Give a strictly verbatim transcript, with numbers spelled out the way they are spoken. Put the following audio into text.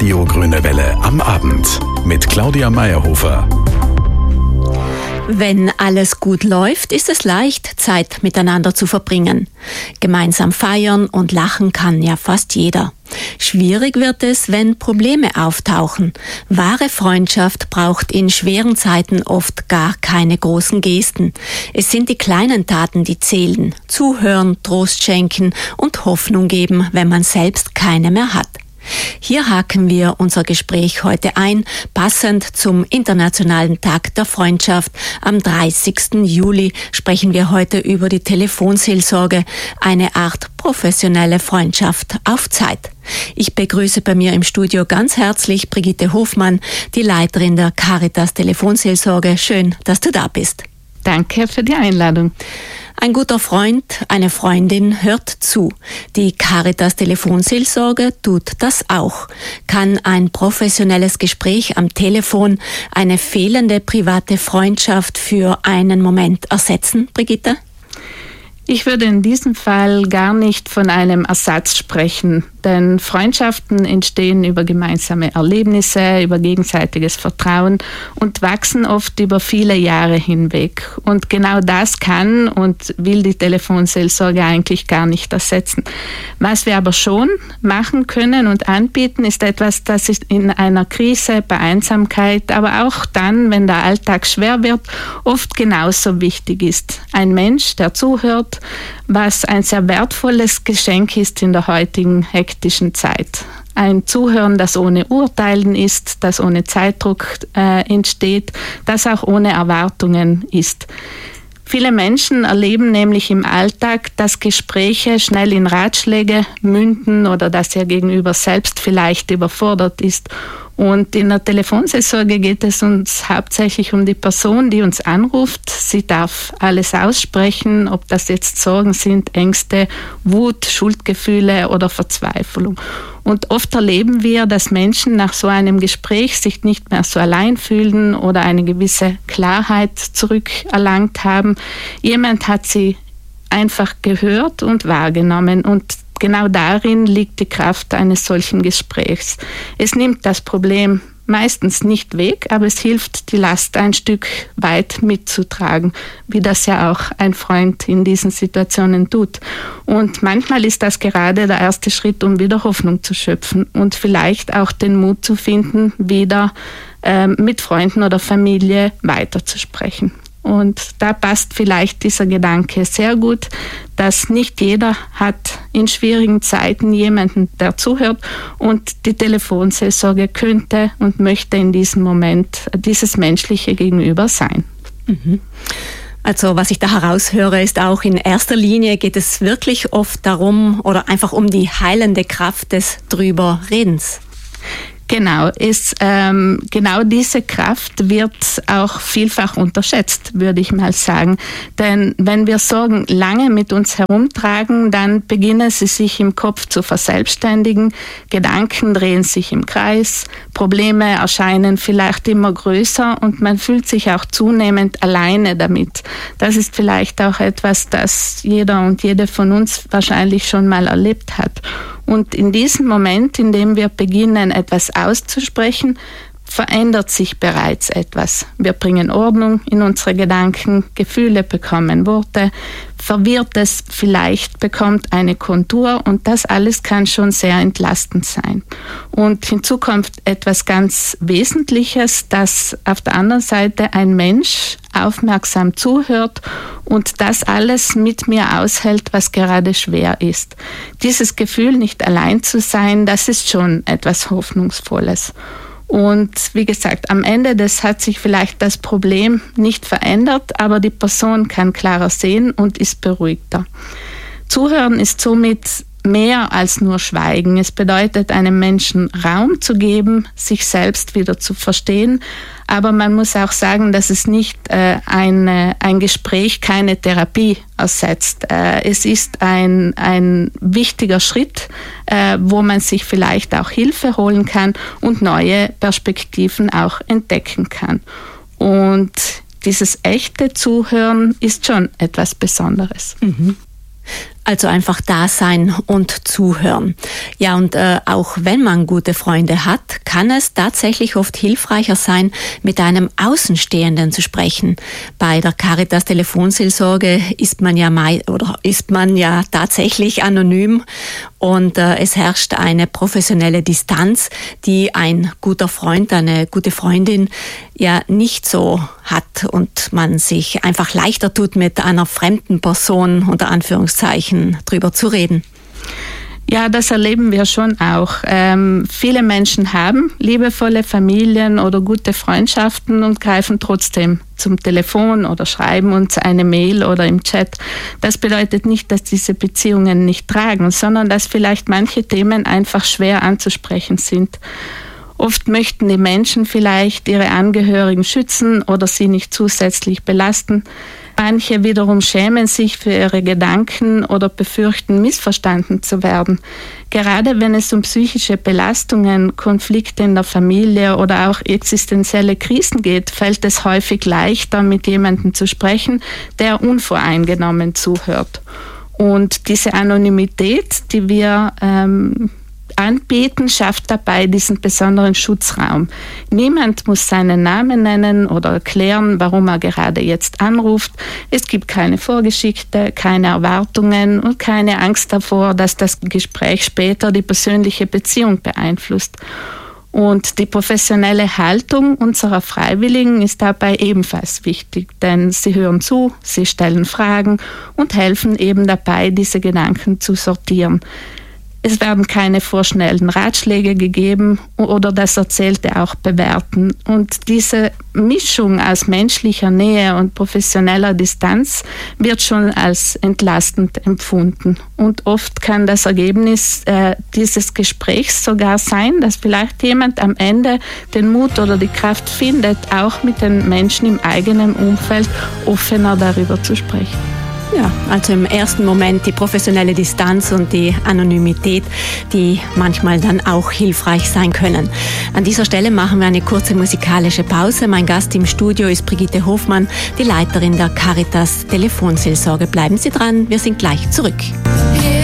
Radio Grüne Welle am Abend mit Claudia Meyerhofer. Wenn alles gut läuft, ist es leicht, Zeit miteinander zu verbringen. Gemeinsam feiern und lachen kann ja fast jeder. Schwierig wird es, wenn Probleme auftauchen. Wahre Freundschaft braucht in schweren Zeiten oft gar keine großen Gesten. Es sind die kleinen Taten, die zählen. Zuhören, Trost schenken und Hoffnung geben, wenn man selbst keine mehr hat. Hier haken wir unser Gespräch heute ein, passend zum Internationalen Tag der Freundschaft. Am dreißigsten Juli sprechen wir heute über die Telefonseelsorge, eine Art professionelle Freundschaft auf Zeit. Ich begrüße bei mir im Studio ganz herzlich Brigitte Hofmann, die Leiterin der Caritas Telefonseelsorge. Schön, dass du da bist. Danke für die Einladung. Ein guter Freund, eine Freundin hört zu. Die Caritas Telefonseelsorge tut das auch. Kann ein professionelles Gespräch am Telefon eine fehlende private Freundschaft für einen Moment ersetzen, Brigitte? Ich würde in diesem Fall gar nicht von einem Ersatz sprechen, denn Freundschaften entstehen über gemeinsame Erlebnisse, über gegenseitiges Vertrauen und wachsen oft über viele Jahre hinweg. Und genau das kann und will die Telefonseelsorge eigentlich gar nicht ersetzen. Was wir aber schon machen können und anbieten, ist etwas, das in einer Krise, bei Einsamkeit, aber auch dann, wenn der Alltag schwer wird, oft genauso wichtig ist. Ein Mensch, der zuhört, was ein sehr wertvolles Geschenk ist in der heutigen hektischen Zeit. Ein Zuhören, das ohne Urteilen ist, das ohne Zeitdruck äh, entsteht, das auch ohne Erwartungen ist. Viele Menschen erleben nämlich im Alltag, dass Gespräche schnell in Ratschläge münden oder dass ihr Gegenüber selbst vielleicht überfordert ist. Und in der Telefonseelsorge geht es uns hauptsächlich um die Person, die uns anruft. Sie darf alles aussprechen, ob das jetzt Sorgen sind, Ängste, Wut, Schuldgefühle oder Verzweiflung. Und oft erleben wir, dass Menschen nach so einem Gespräch sich nicht mehr so allein fühlen oder eine gewisse Klarheit zurückerlangt haben. Jemand hat sie einfach gehört und wahrgenommen, und genau darin liegt die Kraft eines solchen Gesprächs. Es nimmt das Problem meistens nicht weg, aber es hilft, die Last ein Stück weit mitzutragen, wie das ja auch ein Freund in diesen Situationen tut. Und manchmal ist das gerade der erste Schritt, um wieder Hoffnung zu schöpfen und vielleicht auch den Mut zu finden, wieder äh, mit Freunden oder Familie weiterzusprechen. Und da passt vielleicht dieser Gedanke sehr gut, dass nicht jeder hat in schwierigen Zeiten jemanden, der zuhört, und die Telefonseelsorge könnte und möchte in diesem Moment dieses menschliche Gegenüber sein. Mhm. Also was ich da heraushöre, ist auch, in erster Linie geht es wirklich oft darum oder einfach um die heilende Kraft des Drüberredens. Genau, ist, ähm, genau diese Kraft wird auch vielfach unterschätzt, würde ich mal sagen. Denn wenn wir Sorgen lange mit uns herumtragen, dann beginnen sie sich im Kopf zu verselbstständigen, Gedanken drehen sich im Kreis, Probleme erscheinen vielleicht immer größer und man fühlt sich auch zunehmend alleine damit. Das ist vielleicht auch etwas, das jeder und jede von uns wahrscheinlich schon mal erlebt hat. Und in diesem Moment, in dem wir beginnen, etwas auszusprechen, verändert sich bereits etwas. Wir bringen Ordnung in unsere Gedanken, Gefühle bekommen Worte, Verwirrtes vielleicht bekommt eine Kontur, und das alles kann schon sehr entlastend sein. Und hinzu kommt etwas ganz Wesentliches, dass auf der anderen Seite ein Mensch aufmerksam zuhört und das alles mit mir aushält, was gerade schwer ist. Dieses Gefühl, nicht allein zu sein, das ist schon etwas Hoffnungsvolles. Und wie gesagt, am Ende des hat sich vielleicht das Problem nicht verändert, aber die Person kann klarer sehen und ist beruhigter. Zuhören ist somit mehr als nur Schweigen. Es bedeutet, einem Menschen Raum zu geben, sich selbst wieder zu verstehen. Aber man muss auch sagen, dass es nicht äh, eine, ein Gespräch keine Therapie ersetzt. Äh, es ist ein, ein wichtiger Schritt, äh, wo man sich vielleicht auch Hilfe holen kann und neue Perspektiven auch entdecken kann. Und dieses echte Zuhören ist schon etwas Besonderes. Mhm. Also einfach da sein und zuhören. Ja, und äh, auch wenn man gute Freunde hat, kann es tatsächlich oft hilfreicher sein, mit einem Außenstehenden zu sprechen. Bei der Caritas Telefonseelsorge ist man ja mei- oder ist man ja tatsächlich anonym und äh, es herrscht eine professionelle Distanz, die ein guter Freund, eine gute Freundin ja nicht so hat und man sich einfach leichter tut, mit einer fremden Person unter Anführungszeichen drüber zu reden. Ja, das erleben wir schon auch. Ähm, viele Menschen haben liebevolle Familien oder gute Freundschaften und greifen trotzdem zum Telefon oder schreiben uns eine Mail oder im Chat. Das bedeutet nicht, dass diese Beziehungen nicht tragen, sondern dass vielleicht manche Themen einfach schwer anzusprechen sind. Oft möchten die Menschen vielleicht ihre Angehörigen schützen oder sie nicht zusätzlich belasten. Manche wiederum schämen sich für ihre Gedanken oder befürchten, missverstanden zu werden. Gerade wenn es um psychische Belastungen, Konflikte in der Familie oder auch existenzielle Krisen geht, fällt es häufig leichter, mit jemandem zu sprechen, der unvoreingenommen zuhört. Und diese Anonymität, die wir ähm, anbieten, schafft dabei diesen besonderen Schutzraum. Niemand muss seinen Namen nennen oder erklären, warum er gerade jetzt anruft. Es gibt keine Vorgeschichte, keine Erwartungen und keine Angst davor, dass das Gespräch später die persönliche Beziehung beeinflusst. Und die professionelle Haltung unserer Freiwilligen ist dabei ebenfalls wichtig, denn sie hören zu, sie stellen Fragen und helfen eben dabei, diese Gedanken zu sortieren. Es werden keine vorschnellen Ratschläge gegeben oder das Erzählte auch bewerten. Und diese Mischung aus menschlicher Nähe und professioneller Distanz wird schon als entlastend empfunden. Und oft kann das Ergebnis äh, dieses Gesprächs sogar sein, dass vielleicht jemand am Ende den Mut oder die Kraft findet, auch mit den Menschen im eigenen Umfeld offener darüber zu sprechen. Ja, also im ersten Moment die professionelle Distanz und die Anonymität, die manchmal dann auch hilfreich sein können. An dieser Stelle machen wir eine kurze musikalische Pause. Mein Gast im Studio ist Brigitte Hofmann, die Leiterin der Caritas Telefonseelsorge. Bleiben Sie dran, wir sind gleich zurück.